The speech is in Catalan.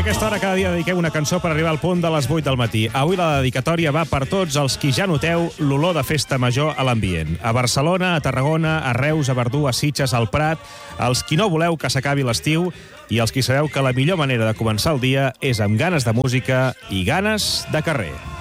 aquesta hora cada dia dediquem una cançó per arribar al punt de les 8 del matí. Avui la dedicatòria va per tots els qui ja noteu l'olor de festa major a l'ambient. A Barcelona, a Tarragona, a Reus, a Verdú, a Sitges, al Prat, els qui no voleu que s'acabi l'estiu i els qui sabeu que la millor manera de començar el dia és amb ganes de música i ganes de carrer.